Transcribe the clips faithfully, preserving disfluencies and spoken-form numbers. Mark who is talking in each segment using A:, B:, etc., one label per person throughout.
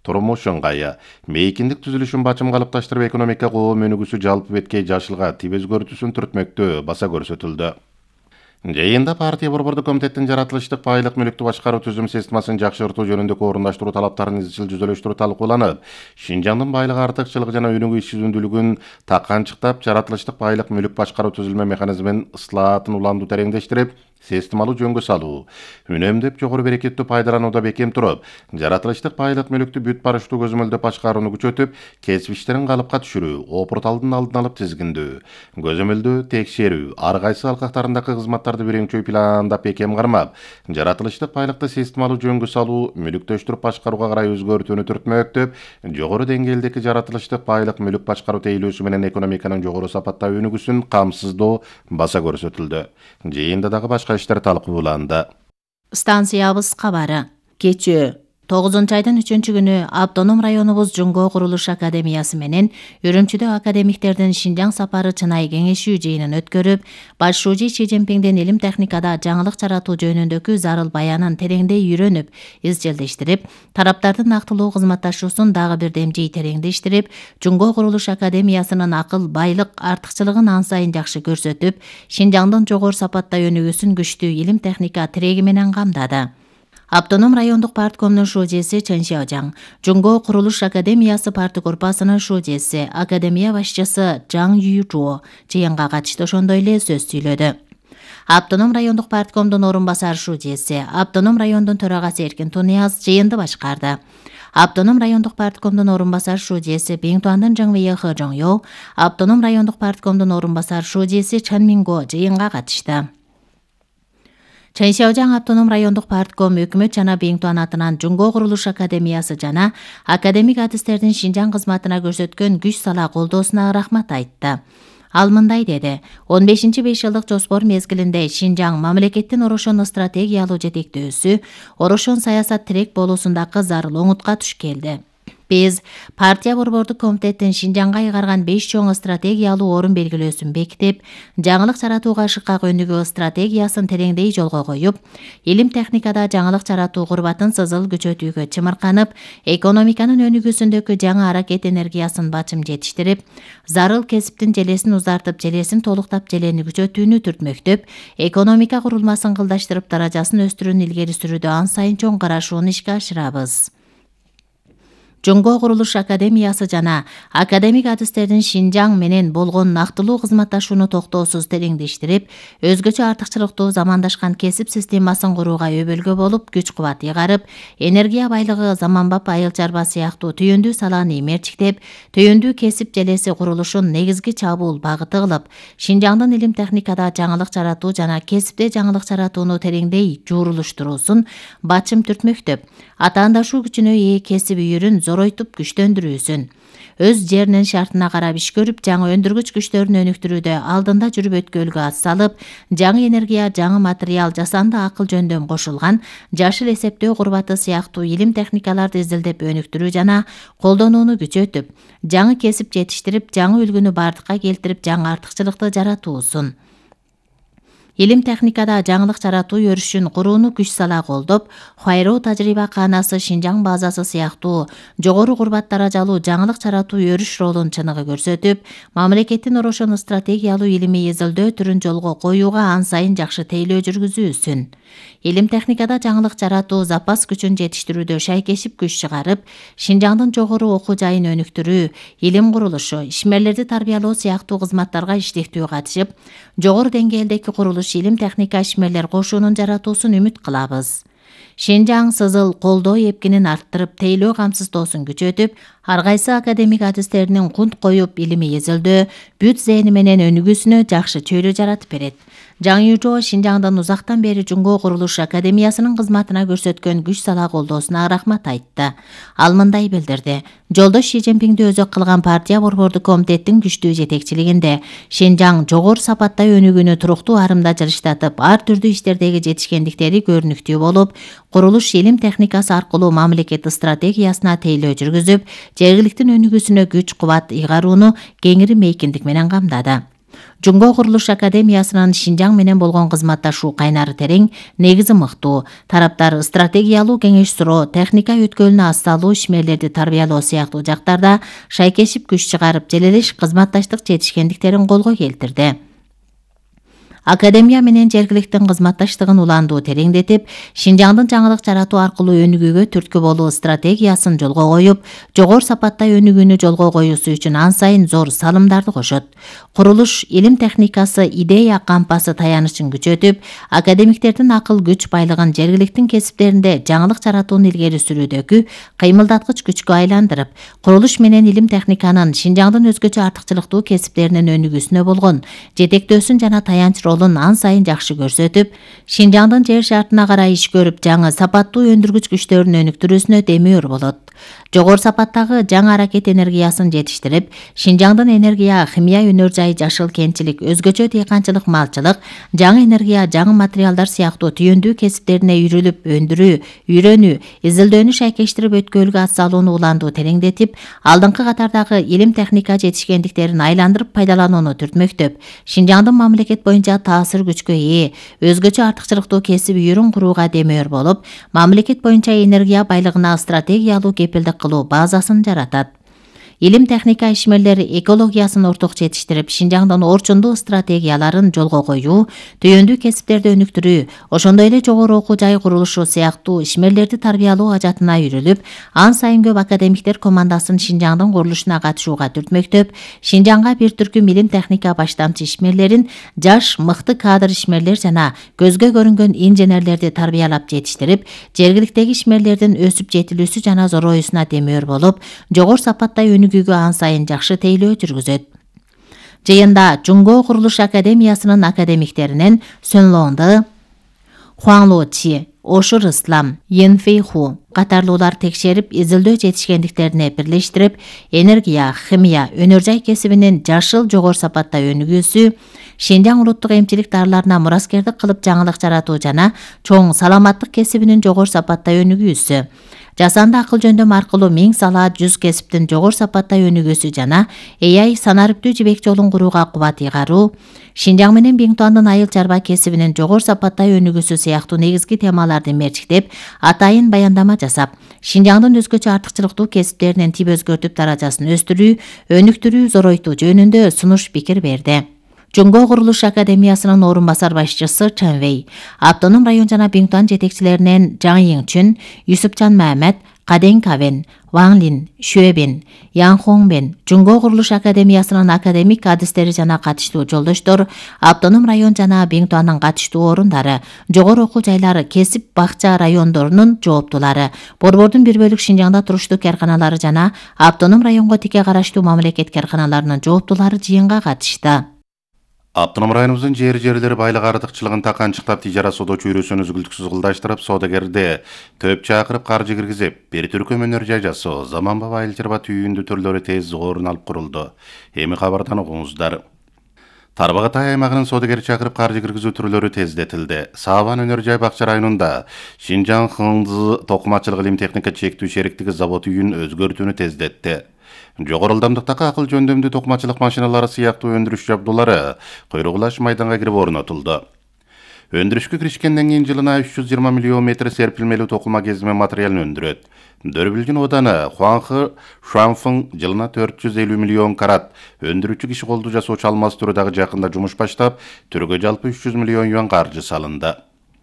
A: Турмуш ыңгайы, мейкиндик түзүлүшүн бачым калыпташтырып экономика коом өнүгүүсү жалпы беткей жашылга тип өзгөртүүсүн түртмөктө баса көрсөтүлдү. Жыйында партия борбордук комитеттин жаратылыштык пайлык мүлүктү башкаруу түзүм системасын жакшыртуу жөнүндөгү орундаштыруу талаптарын изчил жүзөлөштүрүү талкууланып, Шинжаңдын байлык артыкчылыгы жана өнүгүү ишсүзүндүүлүгүн таканчыктап, жаратылыштык пайлык мүлүк башкаруу түзүлмө механизминин ыслаатын уланду тереңдештирип, системалуу жөнгө салуу, үнөмдөп жогору берекеттүү пайдаланууда бекем туруп, жаратылыштык пайлык мүлүктү бүт барыштуу көзөмөлдөп башкарууну күчөтүп, кесип иштерин калыпка түшүрүү, опурталдын алдын алып тизгиндөө, көзөмөлдөө, текшерүү, ар кайсы алкактарындагы кызматтарды биринчи пландап бекем кармап, жаратылыштык пайлыкты системалуу жөнгө салуу, мүлүктөштүрүп башкарууга карай өзгөртүүнү түртмөктөп, жогору деңгээлдеги жаратылыштык пайлык мүлүк башкаруу тейлөөсү менен экономиканын жогору сапатта өнүгүүсүн камсыздоо баса көрсөтүлдү. Жыйында дагы башка иштер талкууланды.
B: Станциябыз кабары. Кечээ тогузунчу айдын үчүнчү күнү автоном районубуз Жуңго курулуш академиясы менен Үрүмчүдө академиктердин Шинжаң сапары чынай кеңешүү жыйынын өткөрүп, Баш шужи Си Цзиньпиңдин илим техникада жаңылык жаратуу жөнүндөгү зарыл баянын тереңдей үйрөнүп, изчилдештирип, тараптардын нактылуу кызматташуусун дагы бир демжей тереңдештирип, Жуңго курулуш академиясынын акыл, байлык артыкчылыгын ан сайын жакшы көрсөтүп, Шинжаңдын жогору сапатта өнүгүүсүн күчтүү илим техника тиреги менен камдады. Автоном райондук парткомдун шужеси Чен Шяожаң, Жуңго курулуш академиясы парты корпусунун шужеси, академия башчысы Жаң Юйжуо жыйынга катышты ошондой эле сөз сүйлөдү. Автоном райондук парткомдун орун басар шужеси, Автоном райондун төрагасы Эркин Тунияз жыйынды башкарды. Автоном райондук парткомдун орун басар шужеси Биң Туандын Жаңвые Хы Жоңё, Автоном райондук парткомдун орун басар шужеси Чан Минго жыйынга катышты. Чен Шяожаң автоном райондук партком өкмөт жана Биң Туан атынан Жуңго курулуш академиясы жана академик адистердин Шинжаң кызматына көрсөткөн күч сала колдоосуна рахмат айтты. Ал мындай деди: он бешинчи беш жылдык жоспор мезгилинде Шинжаң мамлекеттин орошон стратегиялуу жетектөөсү, орошон саясат тирек болуусундагы зарыл оңутка туш келди. Биз партия борбордук комитеттин Шинжаңга айгарган беш чоң стратегиялуу орун белгилөөсүн бекитип, жаңылык жаратууга шыкак өнүгүү стратегиясын тереңдей жолго коюп, илим техникада жаңылык жаратуу курбатын сызыл күчөтүүгө чымырканып, экономиканын өнүгүүсүндөгү жаңы аракет энергиясын бачым жетиштирип, зарыл кесиптин желесин узартып, желесин толуктап, желени күчөтүүнү түртмөктөп, экономика курулмасын кылдаштырып, даражасын өстүрүүнү илгери сүрүүдө ан сайын чоң карашууну ишке ашырабыз. Жуңго курулуш академиясы жана академик адистердин Шинжаң менен болгон нактылуу кызматташууну токтоосуз тереңдештирип, өзгөчө артыкчылыктуу замандашкан кесип системасын курууга өбөлгө болуп, күч кубат ыйгарып, энергия байлыгы, заманбап айыл чарба сыяктуу түйүндүү салааны имерчиктеп, түйүндүү кесип желеси курулушун негизги чабуул багыты кылып, Шинжаңдын илим техникада жаңылык жаратуу жана кесипте жаңылык жаратууну тереңдей жуурулуштуруусун бачым түртмөктөп, атаандашуу күчүнө ээ кесип үйүрүн зоройтуп күчтөндүрүүсүн, өз жеринин шартына карап иш көрүп, жаңы өндүргүч күчтөрүн өнүктүрүүдө алдында жүрүп өткөлгө ат салып, жаңы энергия, жаңы материал, жасанды акыл жөндөм кошулган жашыл эсептөө курбаты сыяктуу илим техникаларды изилдеп өнүктүрүү жана колдонууну күчөтүп, жаңы кесип жетиштирип, жаңы үлгүнү бардыкка келтирип, жаңы артыкчылыкты жаратуусун. Илим техникада жаңылык жаратуу өрүшүн курууну күч сала колдоп, Хуайроо тажрыйба каанасы, Шинжаң базасы сыяктуу жогору курбат даражалуу жаңылык жаратуу өрүш ролун чыныгы көрсөтүп, мамлекеттин орошон стратегиялуу илимий изилдөө түрүн жолго коюуга ан сайын жакшы тейлөө жүргүзүүсүн. Илим техникада жаңылык жаратуу запас күчүн жетиштирүүдө шайкешип күч чыгарып, Шинжаңдын жогору окуу жайын өнүктүрүү, илим курулушу, ишмерлерди тарбиялоо сыяктуу кызматтарга иштектүү катышып, жогору деңгээлдеги курулуш илим техника ишмерлер кошуунун жаратуусун үмүт кылабыз. Шинжаң сызыл колдоо эпкинин арттырып, тейлөө камсыздоосун күчөтүп, ар кайсы академик адистеринин кунт коюп, илимий изилдөө, бүт зээни менен өнүгүүсүнө жакшы чөйрө жаратып берет. Жаң Юйжуо Шинжаңдын узактан бери Жуңго курулуш академиясынын кызматына көрсөткөн күч сала колдоосуна рахмат айтты. Ал мындай билдирди: Жолдош Си Цзиньпиңди өзөк кылган партия борбордук комитеттин күчтүү жетекчилигинде Шинжаң жогору сапатта өнүгүүнү туруктуу арымда жылыштатып, ар түрдүү иштердеги жетишкендиктери көрүнүктүү болуп, курулуш илим техникасы аркылуу мамлекет стратегиясына тейлөө жүргүзүп, жергиликтин өнүгүүсүнө күч кубат ыйгарууну кеңири мейкиндик менен камдады. Жумго Курулуш Академиясынын Шинжаң менен болгон кызматташуу кайнары терең, негизи мыктуу. Тараптар стратегиялуу кеңеш суроо, техника өткөлүнө асталуу ишмерлерди тарбиялоо сыяктуу жактарда шайкешип күч чыгарып, желелеш кызматташтык жетишкендиктерин колго келтирди. Академия менен жергиликтин кызматташтыгын уландуу тереңдетип, Шинжаңдын жаңылык жаратуу аркылуу өнүгүүгө түрткү болуу стратегиясын жолго коюп, жогору сапатта өнүгүүнү жолго коюусу үчүн ан сайын зор салымдарды кошот. Курулуш илим техникасы идея кампасы таянычын күчөтүп, академиктердин акыл күч байлыгын жергиликтин кесиптеринде жаңылык жаратууну илгери сүрүүдөгү кыймылдаткыч күчкө айландырып, курулуш менен илим техниканын Шинжаңдын өзгөчө артыкчылыктуу кесиптеринин өнүгүүсүнө болгон жетектөөсүн жана таянч ролун ан сайын жакшы көрсөтүп, Шинжаңдын жер шартына карай иш көрүп, жаңы сапаттуу өндүргүч күчтөрүн өнүктүрүүсүнө демеур болот. Жогору сапаттагы жаңы аракет энергиясын жетиштирип, Шинжаңдын энергия, химия өнөр жай, жашыл кентчилик, өзгөчө дыйканчылык, малчылык, жаңы энергия, жаңы материалдар сыяктуу түйүндүү кесиптерине үйрүлүп, өндүрүү, үйрөнүү, изилдөөнү шайкештирип өткөлгө атсалууну уландуу тереңдетип, алдыңкы катардагы илим техника жетишкендиктерин айландырып пайдаланууну түртмөктөп, Шинжаңдын мамлекет боюнча таасир күчкө ээ, өзгөчө артыкчылыктуу кесип үйрүн курууга демеур болуп, мамлекет боюнча энергия байлыгына стратегиялуу кепилдик кылуу базасын жаратат. Илим техника ишмерлери экологиясын орток жетиштирип, Шинжаңдын орчундуу стратегияларын жолго коюу, түйүндүү кесиптерди өнүктүрүү, ошондой эле жогору окуу жай курулушу сыяктуу ишмерлерди тарбиялоо ажатына үйрүлүп, ан сайын көп академиктер командасын Шинжаңдын курулушуна катышууга түртмөктөп, Шинжаңга бир түркүм илим техника баштамчы ишмерлерин, жаш, мыкты кадр ишмерлер жана көзгө көрүнгөн инженерлерди тарбиялап жетиштирип, жергиликтеги ишмерлердин өсүп жетилүүсү жана зороюусуна демеур болуп, жогору сапатта өнүгүүгө ан сайын жакшы тейлөө жүргүзөт. Жыйында Жумго Курулуш Академиясынын академиктеринен Сөн Лоңды, Хуаң Ло Чи, Ошур Ислам, Йен Фэй Ху катарлуулар текшерип, изилдөө жетишкендиктерине бирлештирип, энергия, химия, өнөр жай кесибинин жашыл жогору сапатта өнүгүүсү, Шинжаң улуттук эмчилик дарыларына мураскердик кылып жаңылык жаратуу жана чоң саламаттык кесибинин жогору сапатта өнүгүүсү, жасанды акыл жөндөм аркылуу миң сала жүз кесиптин жогору сапатта өнүгүүсү жана A I санариптүү жибек жолун курууга кубат ыйгаруу, Шинжаң менен Биңтуандын айыл чарба кесибинин жогору сапатта өнүгүүсү сыяктуу негизги темаларды мерчиктеп, атайын баяндама жасап, Шинжаңдын өзгөчө артыкчылыктуу кесиптеринин тип өзгөртүп даражасын өстүрүү, өнүктүрүү, зоройтуу жөнүндө сунуш пикир берди. Жумго Курулуш Академиясынын орун басар башчысы Чен Вэй, Автоном район жана Биңтуан жетекчилеринен Жаң Йиңчүн, Юсупчан Мамед, Каден Кавен, Ваң Лин, Шуэ Бен, Ян Хонг Бен, Жумго Курулуш Академиясынын академик адистери жана катыштуу жолдоштор, Автоном район жана Биңтуандын катыштуу орундары, жогору окуу жайлары, кесип бакча райондорунун жооптулары, Борбордун бир бөлүк Шинжаңда туруштуу карканалары жана Автоном районго тике караштуу мамлекет карканаларынын жооптулары жыйынга катышты.
A: Автоном районубуздун жери-жерлери байлык артыкчылыгын таканчыктап, тижара соода чөйрөсүн үзгүлтүксүз кылдаштырып, соодагерди төп чакырып каржы киргизип, бир түркүм өнөр жай жасоо, заманбап айыл чарба түйүндү түрлөрү тез орун алып курулду. Эми кабардан угуңуздар. Тарбагатай аймагынын соодагер чакырып каржы киргизүү түрлөрү тездетилди. Сабан өнөр жай бакча районунда Шинжаң Хыңзы токумачылык илим техника чектүү шериктиги завод үйүн өзгөртүүнү тездетти. Жогору ылдамдыктагы акыл жөндөмдүү токумачылык машиналары сыяктуу өндүрүш жабдуулары койругулаш майданга кирип орнотулду. Өндүрүшкө киришкенден кийин жылына үч жүз жыйырма миллион метр серпилмелүү токума кезме материалын өндүрөт. Дөрбүлгүн ооданы Хуаңхы Шуанфың жылына төрт жүз элүү миллион карат өндүрүүчү киши колду жасоочу алмаз түрү дагы жакында жумуш баштап, түргө жалпы үч жүз миллион юан каржы салынды.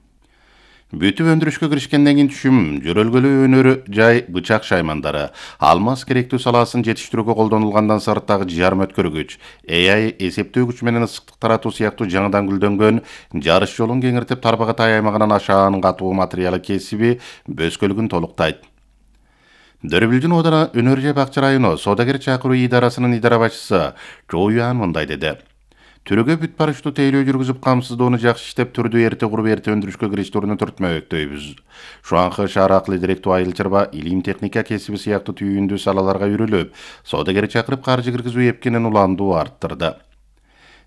A: Бүтүп өндүрүшкө киришкенден кийин түшүм, жөрөлгөлүү өнөрү жай бычак шаймандары, алмаз керектүү салаасын жетиштирүүгө колдонулгандан сырттагы жарым өткөргүч, A I эсептөөгүч менен ысыктык таратуу сыяктуу жаңыдан гүлдөнгөн жарыш жолун кеңиртип, Тарбагатай аймагынын ашаан катуу материалы кесиби бөскөлүгүн толуктайт. Дөрбүлжүн оодана өнөр жай бакча району соодагер чакыруу идарасынын идара башчысы Чо Юан мындай деди. Түрүгө бүт барыштуу тейлөө жүргүзүп, камсыздоону жакшы иштеп, түрдү эрте куруп, эрте өндүрүшкө кириштерүүнү түртмөктөйбүз. Шуаңкы шаар аркылуу директүү айыл чарба, илим техника кесиби сыяктуу түйүндүү салаларга үйрүлүп, соодагер чакырып каржы киргизүү эпкенин уландуу арттырды.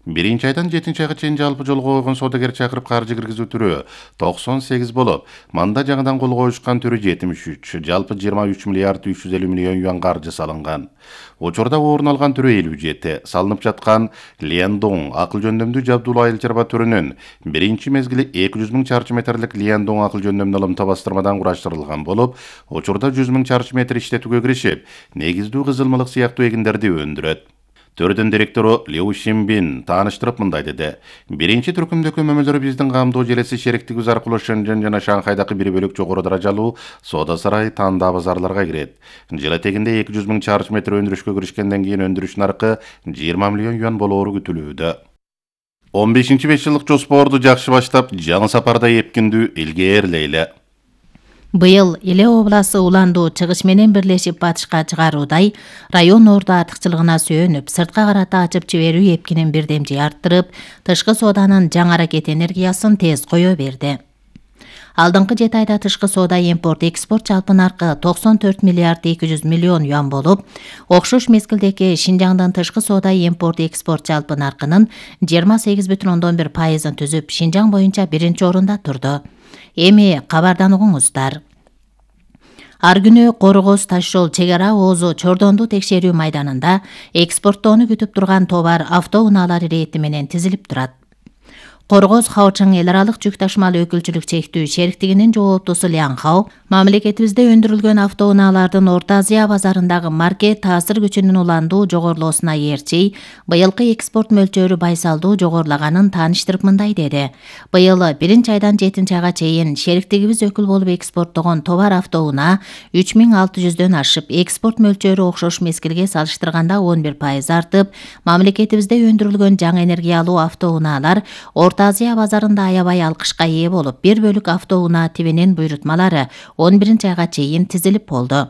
A: Биринчи айдан жетинчи айга чейин жалпы жолго койгон соодагер чакырып каржы киргизүү түрү токсон сегиз болуп, манда жаңыдан кол коюшкан түрү жетимиш үч, жалпы жыйырма үч миллиард үч жүз элүү миллион юан каржы салынган. Учурда орун алган түрү элүү жети, салынып жаткан Лиандон акыл жөндөмдүү жабдуулуу айыл чарба түрүнүн биринчи мезгили эки жүз миң чарчы метрлик Лиандон акыл жөндөмдүү ылымта бастырмадан кураштырылган болуп, учурда жүз миң чарчы метр иштетүүгө киришип, негиздүү кызылмалык сыяктуу эгиндерди өндүрөт. Төрдүн директору Лю Шимбин тааныштырып мындай деди. Биринчи түркүмдөгү көмөлөрү биздин камдоо желеси шериктигибиз аркылуу Шэньчжэн жана Шанхайдагы бир бөлүк жогору даражалуу соода сарай тандаа базарларга кирет. Жыл этегинде эки жүз миң чарчы метр өндүрүшкө киришкенден кийин өндүрүш наркы жыйырма миллион юан болоору күтүлүүдө. он бешинчи беш жылдык жоспорду жакшы баштап, жаңы сапарда эпкиндүү илгээрлейли.
B: Быйыл Иле обласы уландуу чыгыш менен бирлешип батышка чыгаруудай, район орду артыкчылыгына сүйөнүп, сыртка карата ачып жиберүү эпкинин бирдемжи арттырып, тышкы сооданын жаңы аракет энергиясын тез кое берди. Алдыңкы жети айда тышкы соода импорт экспорт жалпы наркы токсон төрт миллиард эки жүз миллион юан болуп, окшош мезгилдеги Шинжаңдын тышкы соода импорт экспорт жалпы наркынын жыйырма сегиз бүтүн ондон бир пайызын түзүп, Шинжаң боюнча биринчи орунда турду. Эми кабардан угуңуздар. Ар күнү Коргоз таш жол чек ара оозу Чордонду текшерүү майданында экспорттоону күтүп турган товар автоунаалар ирети менен тизилип турат. Коргоз Хаочың эл аралык жүк ташымалы өкүлчүлүк чектүү шериктигинин жооптусу Лян Хао мамлекетибизде өндүрүлгөн автоунаалардын Орто Азия базарындагы маркет таасир күчүнүн уландуу жогорулоосуна ээрчей, быйылкы экспорт мөлчөрү байсалдуу жогорулаганын тааныштырып мындай деди. Быйыл биринчи айдан жетинчи айга чейин шериктигибиз өкүл болуп экспорттогон товар автоунаа үч миң алты жүздөн ашып, экспорт мөлчөрү окшош мезгилге салыштырганда он бир пайыз артып, мамлекетибизде өндүрүлгөн жаңы энергиялуу автоунаалар Орто Азия базарында аябай алкышка ээ болуп, бир бөлүк автоунаа тибинин буйрутмалары он биринчи айга чейин тизилип болду.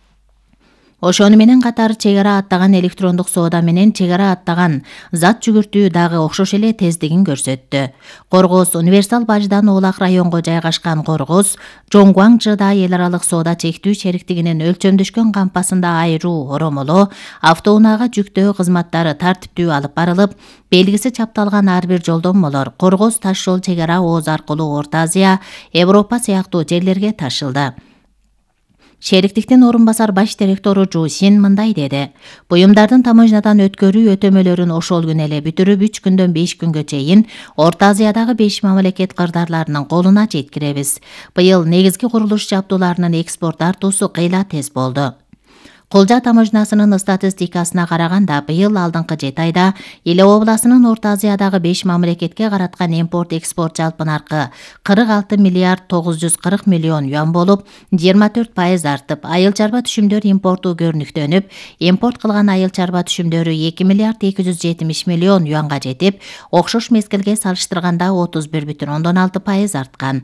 B: Ошону менен катар чек ара аттаган электрондук соода менен чек ара аттаган зат жүгүртүү дагы окшош эле тездигин көрсөттү. Коргоз универсал баждан Оолак районго жайгашкан Коргоз Жоңгуаңчыда эл аралык соода чектүү шериктигинин өлчөмдөшкөн кампасында айруу оромолоо, автоунаага жүктөө кызматтары тартиптүү алып барылып, белгиси чапталган ар бир жолдомолор Коргоз таш жол чек ара ооз аркылуу Орто Азия, Европа сыяктуу жерлерге ташылды. Шериктиктин орун басар баш директору Жу Син мындай деди. Буюмдардын таможнядан өткөрүү өтөмөлөрүн ошол күнү эле бүтүрүп, үч күндөн беш күнгө чейин Орто Азиядагы беш мамлекет кырдаарларынын колуна жеткиребиз. Быйыл негизги курулуш жабдууларынын экспорт артуусу кыйла тез болду. Кулжа таможнасынын статистикасына караганда, быйыл алдыңкы жети айда Иле обласынын Орто Азиядагы беш мамлекетке караткан импорт-экспорт жалпы наркы кырк алты миллиард тогуз жүз кырк миллион юан болуп, жыйырма төрт пайыз артып, айыл чарба түшүмдөр импорту көрүнүктөнүп, импорт кылган айыл чарба түшүмдөрү эки миллиард эки жүз жетимиш миллион юанга жетип, окшош мезгилге салыштырганда отуз бир бүтүн ондон алты пайыз арткан.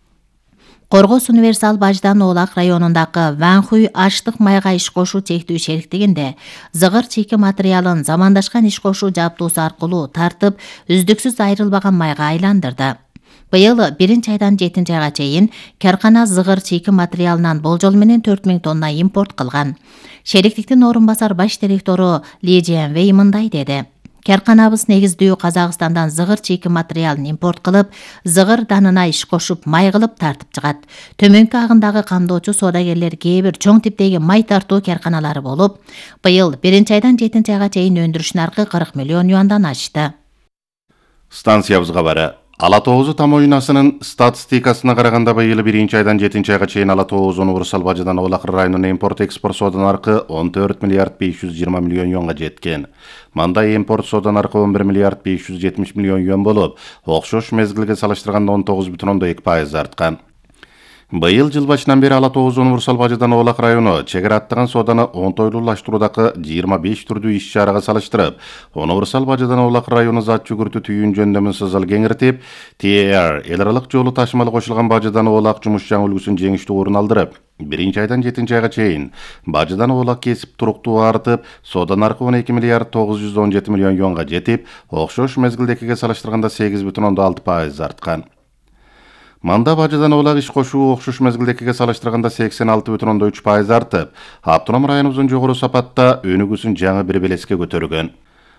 B: Коргоз универсал баждан Оолак районундагы Ванхуй аштык майга иш кошуу чектүү шериктигинде зыгыр чийки материалын замандашкан иш кошуу жабдуусу аркылуу тартып, үздүксүз айрылбаган майга айландырды. Быйыл биринчи айдан жетинчи айга чейин каркана зыгыр чийки материалынан болжол менен төрт миң тонна импорт кылган. Шериктиктин орун басар баш директору Ли Жианвей мындай деди. Карканабыз негиздүү Казакстандан зыгыр чийки материалын импорт кылып, зыгыр данына иш кошуп, май кылып тартып чыгат. Төмөнкү агындагы камдоочу соодагерлер кээ бир чоң типтеги май тартуу карканалары болуп, быйыл биринчи айдан жетинчи айга чейин өндүрүш наркы кырк миллион юандан ашты.
A: Станциябыз кабары. Ала Тоозу таможнасынын статистикасына караганда, быйыл биринчи айдан жетинчи айга чейин Ала Тоозу универсал баждан Оолак районунун импорт-экспорт соода наркы он төрт миллиард беш жүз жыйырма миллион юанга жеткен. Манда импорт соода наркы он бир миллиард беш жүз жетимиш миллион юан болуп, окшош мезгилге салыштырганда он тогуз бүтүн ондон эки пайыз арткан. Быйыл жыл башынан бери Ала Тоозу универсал баждан Оолак району чек ара аттаган сооданы оңтойлуулаштыруудагы жыйырма беш түрдүү иш чарага салыштырып, универсал баждан Оолак району зат жүгүртүү түйүн жөндөмүн сызыл кеңиртип, Ти Эй Ар эл аралык жолу ташымалы кошулган баждан Оолак жумуш жаңы үлгүсүн жеңиштүү орун алдырып, биринчи айдан жетинчи айга чейин баждан Оолак кесип туруктуу артып, соода наркы он эки миллиард тогуз жүз он жети миллион юанга жетип, окшош мезгилдекиге салыштырганда сегиз бүтүн ондон алты пайыз арткан. Манда баждан Оолак иш кошуу окшош мезгилдекиге салыштырганда сексен алты бүтүн ондон үч пайыз артып, автоном районубуздун жогору сапатта өнүгүүсүн жаңы бир белеске көтөргөн.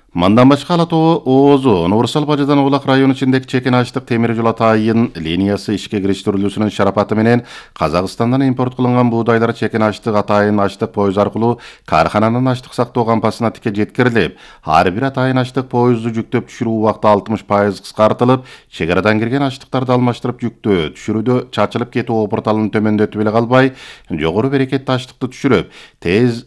A: Мандан башка Ала Тоо Оозу универсал бажадан Улак району ичиндеги чекен аштык темир жол атайын линиясы ишке кириштирилүүсүнүн шарапаты менен Казакстандан импорт кылынган буудайлар чекен аштык атайын аштык поюз аркылуу каархананын аштык сактоо кампасына тике жеткирилип, ар бир атайын аштык поюзду жүктөп түшүрүү убакыты алтымыш пайыз кыскартылып, чек арадан кирген аштыктарды алмаштырып жүктөө түшүрүүдө чачылып кетүү опурталын төмөндөтүп эле калбай, жогору берекеттүү аштыкты түшүрүп, тез